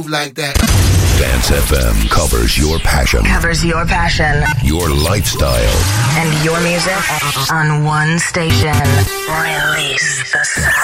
like that. Dance FM covers your passion. Covers your passion. Your lifestyle. And your music on one station. Release the sound.